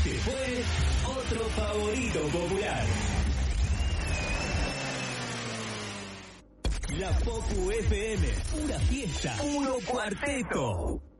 Este fue otro favorito popular. La Pocu FM, pura fiesta, puro cuarteto.